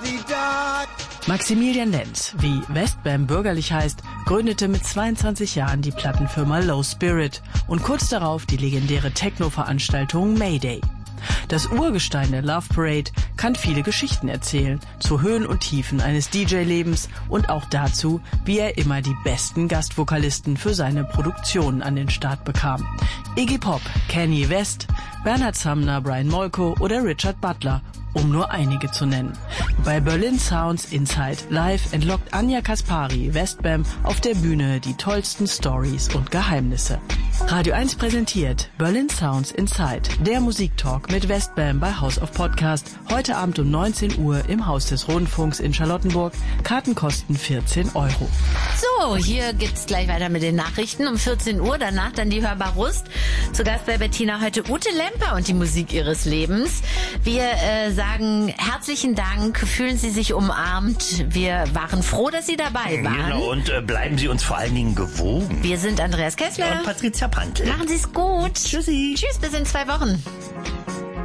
Maximilian Lenz, wie Westbam bürgerlich heißt, gründete mit 22 Jahren die Plattenfirma Low Spirit und kurz darauf die legendäre Techno-Veranstaltung Mayday. Das Urgestein der Love Parade kann viele Geschichten erzählen, zu Höhen und Tiefen eines DJ-Lebens und auch dazu, wie er immer die besten Gastvokalisten für seine Produktionen an den Start bekam. Iggy Pop, Kanye West, Bernhard Sumner, Brian Molko oder Richard Butler, um nur einige zu nennen. Bei Berlin Sounds Inside Live entlockt Anja Kaspari Westbam auf der Bühne die tollsten Stories und Geheimnisse. Radio 1 präsentiert Berlin Sounds Inside, der Musiktalk mit Westbam bei House of Podcast. Heute Abend um 19 Uhr im Haus des Rundfunks in Charlottenburg. Karten kosten 14 €. So, hier geht's gleich weiter mit den Nachrichten um 14 Uhr. Danach dann die Hörbar Rust. Zu Gast bei Bettina heute Ute Lemper und die Musik ihres Lebens. Wir sagen herzlichen Dank. Fühlen Sie sich umarmt. Wir waren froh, dass Sie dabei waren. Genau, und bleiben Sie uns vor allen Dingen gewogen. Wir sind Andreas Kessler Und Patricia Pantel. Machen Sie es gut. Tschüssi. Tschüss, bis in 2 Wochen.